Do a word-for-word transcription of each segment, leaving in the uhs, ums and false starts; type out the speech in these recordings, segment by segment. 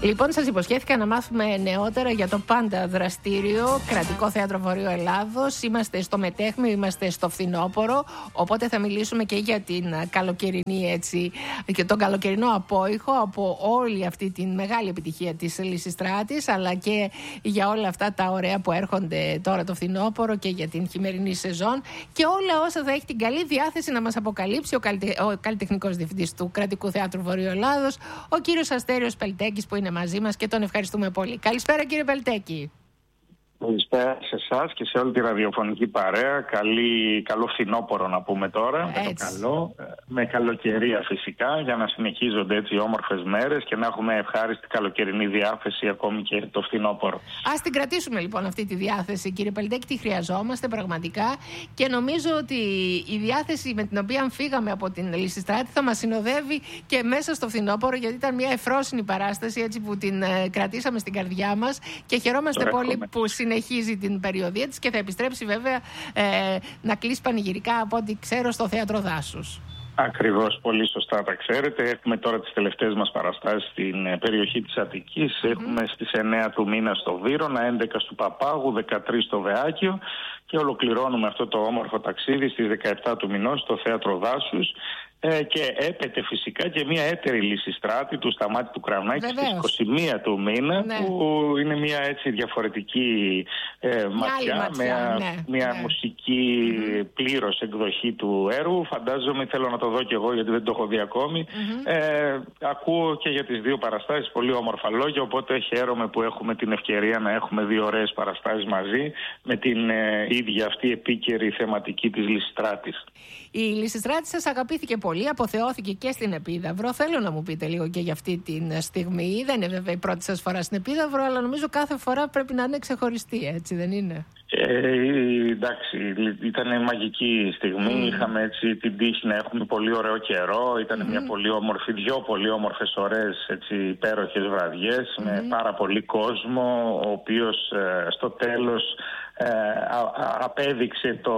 Λοιπόν, σας υποσχέθηκα να μάθουμε νεότερα για το πάντα δραστήριο Κρατικό Θέατρο Βορείου Ελλάδος. Είμαστε στο μετέχμιο, είμαστε στο φθινόπωρο, οπότε θα μιλήσουμε και για την καλοκαιρινή, έτσι, και τον καλοκαιρινό απόϊχο από όλη αυτή την μεγάλη επιτυχία της Λυσιστράτης, αλλά και για όλα αυτά τα ωραία που έρχονται τώρα το φθινόπωρο και για την χειμερινή σεζόν και όλα όσα θα έχει την καλή διάθεση να μας αποκαλύψει ο, καλυτε... ο καλλιτεχνικός διευθυντής του Κρατικού Θεάτρου Βορείου Ελλάδος, ο κύριος Αστέριος Πελτέκης, που είναι μαζί μας και τον ευχαριστούμε πολύ. Καλησπέρα, κύριε Πελτέκη. Καλησπέρα σε εσάς και σε όλη τη ραδιοφωνική παρέα. Καλή, καλό φθινόπωρο να πούμε τώρα. Με, το καλό, με καλοκαιρία φυσικά, για να συνεχίζονται έτσι όμορφες μέρες και να έχουμε ευχάριστη καλοκαιρινή διάθεση ακόμη και το φθινόπωρο. Ας την κρατήσουμε λοιπόν αυτή τη διάθεση, κύριε Πελτέκη, τη χρειαζόμαστε πραγματικά και νομίζω ότι η διάθεση με την οποία φύγαμε από την Λυσιστράτη θα μας συνοδεύει και μέσα στο φθινόπωρο, γιατί ήταν μια εφρόσινη παράσταση, έτσι, που την ε, κρατήσαμε στην καρδιά μας και χαιρόμαστε πολύ έχουμε. που συνεχίζει την περιοδία της και θα επιστρέψει βέβαια ε, να κλείσει πανηγυρικά, από ό,τι ξέρω, στο Θέατρο Δάσους. Ακριβώς, πολύ σωστά τα ξέρετε. Έχουμε τώρα τις τελευταίες μας παραστάσεις στην περιοχή της Αττικής. Mm-hmm. Έχουμε στις εννέα του μήνα στο Βύρωνα, έντεκα στο Παπάγου, δεκατρείς στο Βεάκιο και ολοκληρώνουμε αυτό το όμορφο ταξίδι στις δεκαεπτά του μηνός στο Θέατρο Δάσους. Ε, και έπεται φυσικά και μια έτερη Λυσιστράτη του Σταμάτη του Κρανάκη στις είκοσι μία του μήνα, ναι. που είναι μια έτσι διαφορετική ε, ματιά, ματιά, μια, ναι, μια ναι. μουσική mm-hmm. πλήρως εκδοχή του έργου. Φαντάζομαι, θέλω να το δω κι εγώ γιατί δεν το έχω δει ακόμη. Mm-hmm. Ε, ακούω και για τις δύο παραστάσεις πολύ όμορφα λόγια, οπότε χαίρομαι που έχουμε την ευκαιρία να έχουμε δύο ωραίες παραστάσεις μαζί με την ε, ίδια αυτή επίκαιρη θεματική της Λυσιστράτης. Η Λυσιστράτη σας αγαπήθηκε πολύ, αποθεώθηκε και στην Επίδαυρο. Θέλω να μου πείτε λίγο και για αυτή τη στιγμή. Δεν είναι βέβαια η πρώτη σας φορά στην Επίδαυρο, αλλά νομίζω κάθε φορά πρέπει να είναι ξεχωριστή, έτσι δεν είναι? Ε, εντάξει, ήταν μαγική στιγμή. Mm. Είχαμε έτσι την τύχη να έχουμε πολύ ωραίο καιρό. Ήταν mm. μια πολύ όμορφη, δυο πολύ όμορφες ωραίες, έτσι, υπέροχες βραδιές mm. με πάρα πολύ κόσμο, ο οποίος ε, στο τέλος Ε, α, α, απέδειξε το,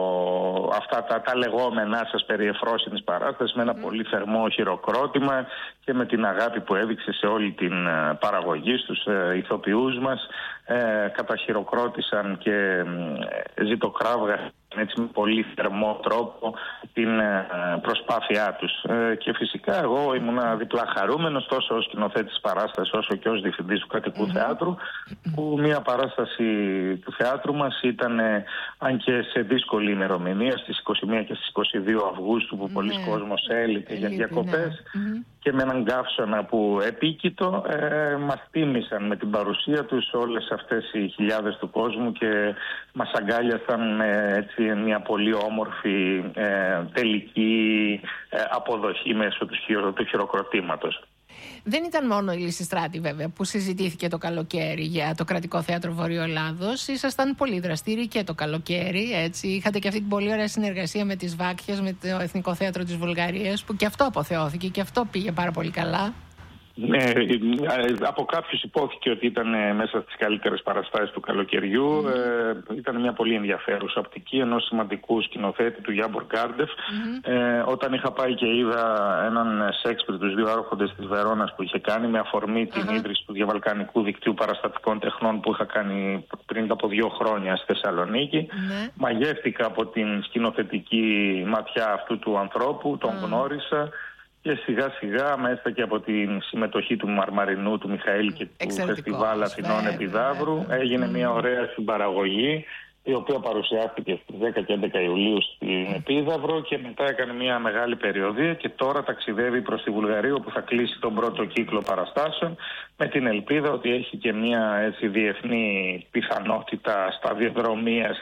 αυτά τα, τα λεγόμενά σας περί εφρόσινης παράστασης με ένα mm. πολύ θερμό χειροκρότημα και με την αγάπη που έδειξε σε όλη την ε, παραγωγή στους ε, ηθοποιούς μας. Ε, καταχειροκρότησαν και ε, ζητοκράβγα έτσι με πολύ θερμό τρόπο την ε, προσπάθειά τους. Ε, και φυσικά εγώ ήμουνα διπλά χαρούμενος τόσο ως σκηνοθέτης παράστασης όσο και ως διευθυντής του Κρατικού mm-hmm. Θεάτρου, που μια παράσταση του θεάτρου μας ήταν, ε, αν και σε δύσκολη ημερομηνία, στις είκοσι μία και στις είκοσι δύο Αυγούστου, που mm-hmm. πολλοί κόσμος έλειπε για διακοπές mm-hmm. και με έναν καύσωνα που επίκειτο ε, μας τίμησαν με την παρουσία τους όλες αυτές οι χιλιάδες του κόσμου και μας αγκάλιασαν με έτσι μια πολύ όμορφη ε, τελική ε, αποδοχή μέσω του, χειρο, του χειροκροτήματος. Δεν ήταν μόνο η Λυσιστράτη βέβαια που συζητήθηκε το καλοκαίρι για το Κρατικό Θέατρο Βορείου Ελλάδος. Ήσασταν πολύ δραστήριοι και το καλοκαίρι, έτσι. Είχατε και αυτή την πολύ ωραία συνεργασία με τις Βάκχιας, με το Εθνικό Θέατρο της Βουλγαρίας, που και αυτό αποθεώθηκε και αυτό πήγε πάρα πολύ καλά. Ναι, από κάποιους υπόθηκε ότι ήταν μέσα στις καλύτερες παραστάσεις του καλοκαιριού. Mm-hmm. Ε, ήταν μια πολύ ενδιαφέρουσα οπτική ενός σημαντικού σκηνοθέτη, του Γιάμπορ Γκάρντεφ. Mm-hmm. Ε, όταν είχα πάει και είδα έναν Σέξπιρ, τους δύο άρχοντες της Βερόνας, που είχε κάνει με αφορμή την mm-hmm. ίδρυση του Διαβαλκανικού Δικτύου Παραστατικών Τεχνών που είχα κάνει πριν από δύο χρόνια στη Θεσσαλονίκη, mm-hmm. μαγεύτηκα από την σκηνοθετική ματιά αυτού του ανθρώπου, τον mm-hmm. γνώρισα. Και σιγά σιγά μέσα και από την συμμετοχή του Μαρμαρινού, του Μιχαήλ και του Φεστιβάλ Αθηνών Επιδαύρου έγινε μια ωραία συμπαραγωγή, η οποία παρουσιάστηκε στις δέκα και έντεκα Ιουλίου στην Επίδαυρο και μετά έκανε μια μεγάλη περιοδία και τώρα ταξιδεύει προς τη Βουλγαρία, όπου θα κλείσει τον πρώτο κύκλο παραστάσεων, με την ελπίδα ότι έχει και μια έτσι διεθνή πιθανότητα σταδιοδρομίας.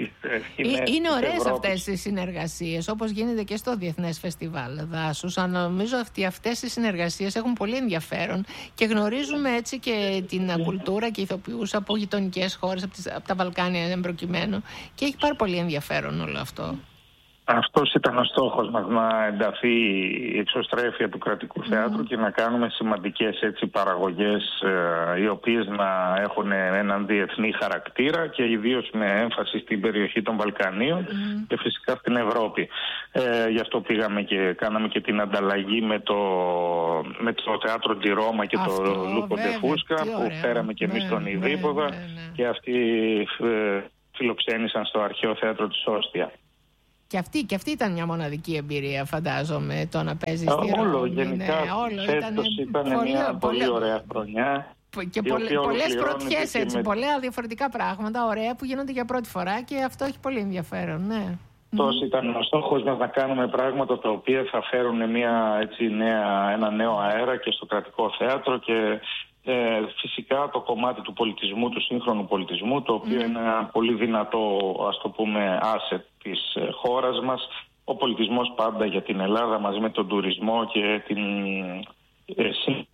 Είναι ωραίες αυτές οι συνεργασίες, όπως γίνεται και στο Διεθνές Φεστιβάλ Δάσους. Αν νομίζω ότι αυτές οι συνεργασίες έχουν πολύ ενδιαφέρον και γνωρίζουμε έτσι και την κουλτούρα και ηθοποιούς από γειτονικές χώρες, από, τις, από τα Βαλκάνια εν προκειμένου, και έχει πάρα πολύ ενδιαφέρον όλο αυτό. Αυτός ήταν ο στόχος μας, να ενταθεί η εξωστρέφεια του κρατικού θεάτρου mm. και να κάνουμε σημαντικές έτσι παραγωγές ε, οι οποίες να έχουν έναν διεθνή χαρακτήρα και ιδίως με έμφαση στην περιοχή των Βαλκανίων mm. και φυσικά στην Ευρώπη. Ε, γι' αυτό πήγαμε και κάναμε και την ανταλλαγή με το, με το Θέατρο Ντι Ρώμα και αυτό, το Λούκο Ντε Φούσκα που φέραμε και εμείς τον Ιδίποδα και αυτοί ε, φιλοξένησαν στο Αρχαίο Θέατρο της Όστια. Και αυτή, και αυτή ήταν μια μοναδική εμπειρία, φαντάζομαι, το να παίζει στη Ρώμη. Όλο, γενικά, ναι, όλο ήταν, ήταν πολύ, μια πολύ, πολύ ωραία χρονιά. Και πολλέ, πολλές πρωτιές, έτσι, με... πολλά διαφορετικά πράγματα, ωραία, που γίνονται για πρώτη φορά και αυτό έχει πολύ ενδιαφέρον, ναι. Αυτός mm. ήταν ο στόχος μας, να κάνουμε πράγματα τα οποία θα φέρουν μια, έτσι, νέα, ένα νέο αέρα και στο κρατικό θέατρο και Ε, φυσικά το κομμάτι του πολιτισμού, του σύγχρονου πολιτισμού, το οποίο mm. είναι ένα πολύ δυνατό, ας το πούμε, asset της ε, χώρας μας. Ο πολιτισμός πάντα για την Ελλάδα μαζί με τον τουρισμό και την ε,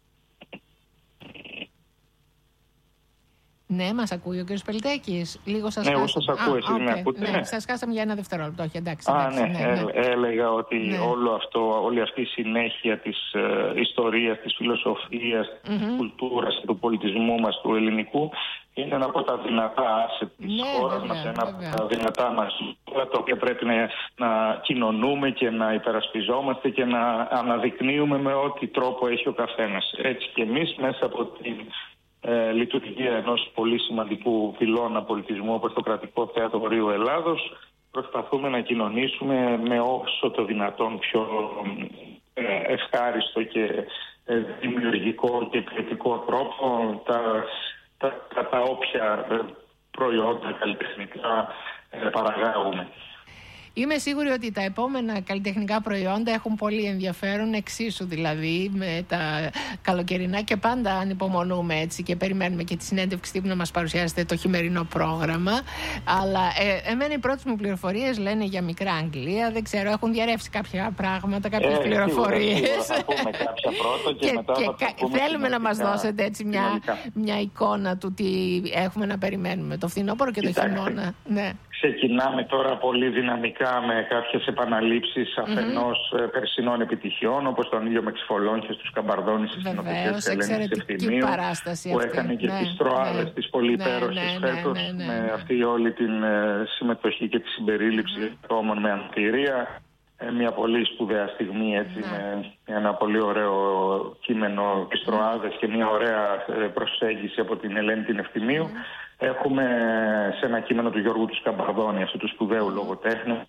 Ναι, μας ακούει ο κ. Πελτέκης. Λίγο σας ναι, χάσαμε. εγώ σας ακούω, εσείς okay. με ακούτε. Ναι, σας χάσαμε για ένα δευτερόλεπτο. Όχι, εντάξει, Α, εντάξει, ναι, ναι, ναι. Ε, έλεγα ότι ναι. όλο αυτό, όλη αυτή η συνέχεια της ε, ιστορίας, της φιλοσοφίας, mm-hmm. της κουλτούρας και του πολιτισμού μας, του ελληνικού, είναι ένα από τα δυνατά asset της ναι, χώρας μας, ένα από τα δυνατά μας, τα οποία πρέπει να, να κοινωνούμε και να υπερασπιζόμαστε και να αναδεικνύουμε με ό,τι τρόπο έχει ο καθένας. Έτσι και εμείς μέσα από την Ε, λειτουργία ενός πολύ σημαντικού πυλώνα πολιτισμού όπως το Κρατικό Θέατρο Βορείου Ελλάδος, προσπαθούμε να κοινωνήσουμε με όσο το δυνατόν πιο ε, ευχάριστο και ε, δημιουργικό και ποιοτικό τρόπο τα, τα, τα, τα όποια προϊόντα καλλιτεχνικά ε, παραγάγουμε. Είμαι σίγουρη ότι τα επόμενα καλλιτεχνικά προϊόντα έχουν πολύ ενδιαφέρον, εξίσου δηλαδή με τα καλοκαιρινά, και πάντα ανυπομονούμε έτσι και περιμένουμε και τη συνέντευξη τύπου να μας παρουσιάσετε το χειμερινό πρόγραμμα. Αλλά ε, εμένα οι πρώτες μου πληροφορίες λένε για μικρά Αγγλία, δεν ξέρω, έχουν διαρρεύσει κάποια πράγματα, κάποιες ε, πληροφορίες. Σίγουρα, σίγουρα, θα πούμε κάποια πρώτα και, και μετά και θα κα, πούμε θέλουμε να μας δώσετε έτσι μια, μια εικόνα του τι έχουμε να περιμένουμε το φθινόπωρο και το χειμώνα. Ναι. Ξεκινάμε τώρα πολύ δυναμικά με κάποιες επαναλήψεις αφενός mm-hmm. περσινών επιτυχιών, όπως τον Ήλιο με Ξυφολόγχες, τους Καμπαρδόνης, στις σκηνοθεσίες της Ελένης Ευθυμίου, που έκανε και ναι, τις Τροάδες, ναι, τις πολύ ναι, υπέροχες ναι, φέτος, ναι, ναι, ναι, με αυτή όλη την ε, συμμετοχή και τη συμπερίληψη mm-hmm. ατόμων με αναπηρία. Ε, μια πολύ σπουδαία στιγμή, έτσι, ναι. με ένα πολύ ωραίο κείμενο της Τροάδες και μια ωραία προσέγγιση από την Ελένη την Ευθυμίου. Mm-hmm. Έχουμε σε ένα κείμενο του Γιώργου του Σκαμπαρδόνη, αυτού του σπουδαίου λογοτέχνη,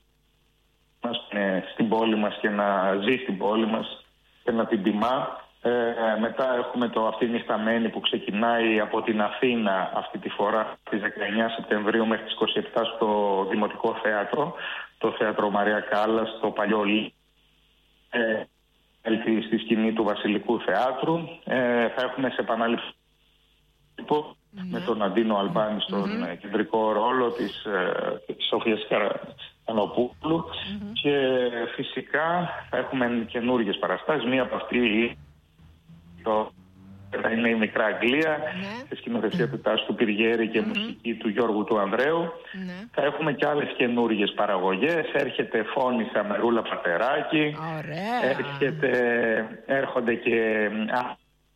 στην πόλη μας και να ζει στην πόλη μας και να την τιμά. Ε, μετά έχουμε το Αυτή η Νυχταμένη που ξεκινάει από την Αθήνα αυτή τη φορά στις δεκαεννιά Σεπτεμβρίου μέχρι τις είκοσι επτά στο Δημοτικό Θέατρο, το Θέατρο Μαρία Κάλλας, το παλιό Λί, ε, έλθει στη σκηνή του Βασιλικού Θεάτρου. Ε, θα έχουμε σε επανάληψη mm-hmm. με τον Αντίνο Αλμπάνη στον mm-hmm. κεντρικό ρόλο της, ε, της Σοφίας Κανοπούλου mm-hmm. και φυσικά θα έχουμε καινούργιες παραστάσεις. Μία από αυτή το, θα είναι η Μικρά Αγγλία mm-hmm. σε σκηνοθεσία του Τάσου του Πυργέρη και mm-hmm. μουσική του Γιώργου του Ανδρέου. Mm-hmm. Θα έχουμε και άλλες καινούργιες παραγωγές. Έρχεται Φώνησα Μερούλα Πατεράκη. Έρχεται, έρχονται και... Α,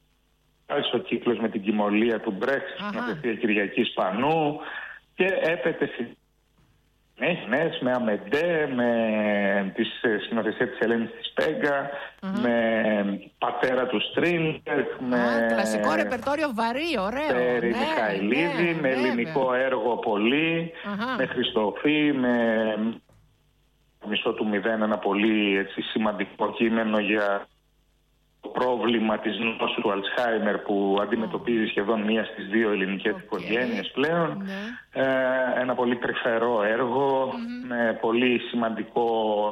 ο κύκλος με την κοιμωλία του Μπρέξ, σκηνοθεσία Κυριακή Σπανού, και έπεται συνέχεια με Αμεντέ, με τη σκηνοθεσία της Ελένης της Πέγκα, uh-huh. με Πατέρα του Στρίντερ, με ah, κλασικό ρεπερτόριο βαρύ, ωραίο. Πέρι ναι, Μιχαηλίδη, ναι, με ναι, ελληνικό ναι. έργο πολύ, uh-huh. με Χριστοφή, με Μισό του Μηδέν, ένα πολύ έτσι, σημαντικό κείμενο για το πρόβλημα της νόσου του Αλτσχάιμερ που αντιμετωπίζει σχεδόν μία στις δύο ελληνικές okay. οικογένειες πλέον. Mm-hmm. Ε, ένα πολύ τρυφερό έργο mm-hmm. με πολύ σημαντικό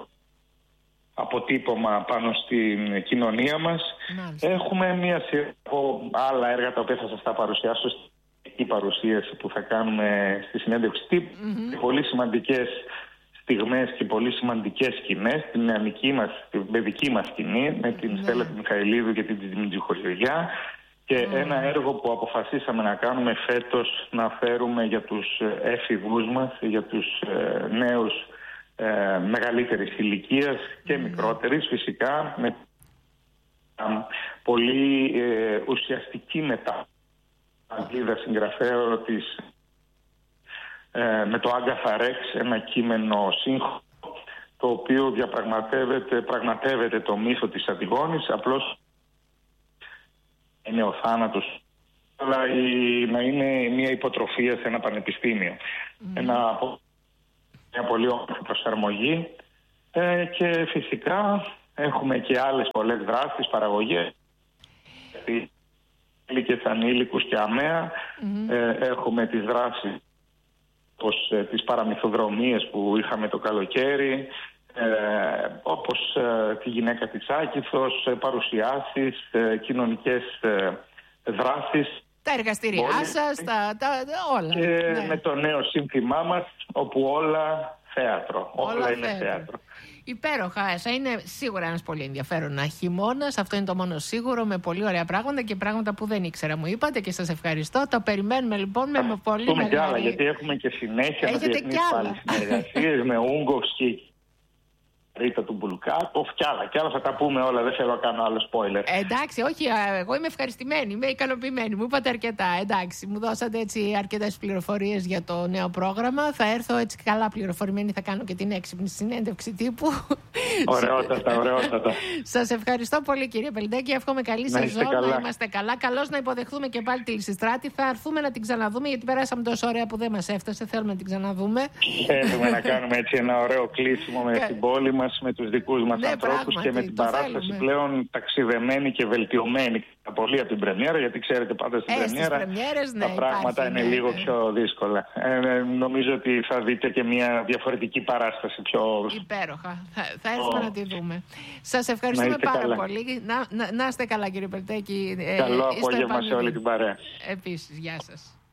αποτύπωμα πάνω στην κοινωνία μας. Mm-hmm. Έχουμε μία σειρά από άλλα έργα τα οποία θα σας τα παρουσιάσω στην παρουσίαση που θα κάνουμε στη συνέντευξη τύπου. Mm-hmm. Πολύ σημαντικές στιγμές και πολύ σημαντικές σκηνές, την νεανική μας, την παιδική μας σκηνή με την yeah. Στέλλα τη Μιχαηλίδου και την Τζιμιτζιχογιογιά και yeah. ένα έργο που αποφασίσαμε να κάνουμε φέτος, να φέρουμε για τους έφηβους μας, για τους ε, νέους ε, μεγαλύτερης ηλικίας και μικρότερης φυσικά, με ε, πολύ ε, ουσιαστική μετά Αγγλίδα συγγραφέα της, ε, με το Άγκαθα Ρέξ, ένα κείμενο σύγχρονο, το οποίο διαπραγματεύεται πραγματεύεται το μύθο της Αντιγόνης, απλώς είναι ο θάνατος, αλλά η, να είναι μια υποτροφία σε ένα πανεπιστήμιο. Mm. Ένα, μια πολύ όμορφη προσαρμογή ε, και φυσικά έχουμε και άλλες πολλές δράσεις, παραγωγές, και ανήλικους και αμαία. Mm. Ε, έχουμε τις δράσεις όπως ε, τις παραμυθοδρομίες που είχαμε το καλοκαίρι, Ε, όπως ε, τη γυναίκα της Άκηθος, ε, παρουσιάσεις, ε, κοινωνικές ε, δράσεις. Τα εργαστήριά όλες σας, τα, τα, όλα. Και ναι. με το νέο σύνθημά μας, όπου όλα θέατρο. Όλα, όλα είναι θέατρο. θέατρο. Υπέροχα. Θα είναι σίγουρα ένας πολύ ενδιαφέρον χειμώνας. Αυτό είναι το μόνο σίγουρο, με πολύ ωραία πράγματα και πράγματα που δεν ήξερα, μου είπατε, και σας ευχαριστώ. Το περιμένουμε λοιπόν με, με πολύ μεγάλη... Έχουμε και άλλα, γιατί έχουμε και συνέχεια. Έχετε με διεθνείς πάλι συνεργασίες, με Ούγκος και Ρίτα του Μπουλκάκοφ κι άλλα. Κι άλλα θα τα πούμε όλα. Δεν θέλω να κάνω άλλο spoiler. Εντάξει, όχι. Εγώ είμαι ευχαριστημένη. Είμαι ικανοποιημένη. Μου είπατε αρκετά. Εντάξει, μου δώσατε έτσι αρκετές πληροφορίες για το νέο πρόγραμμα. Θα έρθω έτσι καλά πληροφορημένη. Θα κάνω και την έξυπνη συνέντευξη τύπου. Ωραιότατα, ωραιότατα. Σας ευχαριστώ πολύ, κύριε Πελντέκη. Εύχομαι καλή να σεζόν. Να είμαστε καλά. Καλώς να υποδεχθούμε και πάλι τη Λυσιστράτη. Θα έρθουμε να την ξαναδούμε, γιατί περάσαμε τόσο ωραία που δεν μας έφτασε. Θέλουμε να την ξαναδούμε. Θέλουμε να κάνουμε έτσι ένα ωραίο κλείσιμο με την πόλη μας, με τους δικούς μας ναι, ανθρώπους πράγματι, και με την παράσταση θέλουμε. Πλέον ταξιδεμένη και βελτιωμένη πολύ από την πρεμιέρα, γιατί ξέρετε πάντα στην ε, πρεμιέρα ναι, τα πράγματα υπάρχει, είναι ναι, λίγο ναι. πιο δύσκολα. Ε, νομίζω ότι θα δείτε και μια διαφορετική παράσταση πιο... Υπέροχα. Θα, θα έρθουμε oh. να τη δούμε. Σας ευχαριστούμε πάρα καλά. πολύ. Να, να, να είστε καλά, κύριε Πελτέκη. Καλό ε, απόγευμα σε όλη την παρέα. Επίσης, γεια σας.